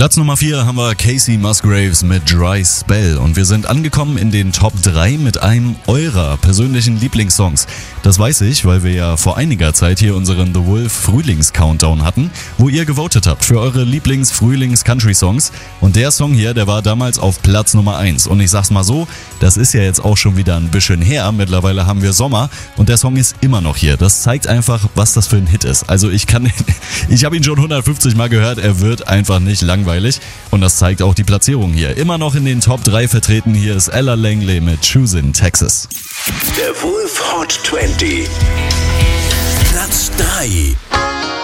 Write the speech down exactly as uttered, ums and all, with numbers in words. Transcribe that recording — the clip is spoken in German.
Platz Nummer vier haben wir Kacey Musgraves mit Dry Spell und wir sind angekommen in den Top drei mit einem eurer persönlichen Lieblingssongs. Das weiß ich, weil wir ja vor einiger Zeit hier unseren The Wolf Frühlings-Countdown hatten, wo ihr gewotet habt für eure Lieblings-Frühlings-Country-Songs und der Song hier, der war damals auf Platz Nummer eins und ich sag's mal so, das ist ja jetzt auch schon wieder ein bisschen her, mittlerweile haben wir Sommer und der Song ist immer noch hier. Das zeigt einfach, was das für ein Hit ist. Also ich kann, ich habe ihn schon hundertfünfzig Mal gehört, er wird einfach nicht langweilig. Und das zeigt auch die Platzierung hier. Immer noch in den Top drei vertreten. Hier ist Ella Langley mit Choosin' Texas. Der Wolf Hot zwanzig. Platz drei.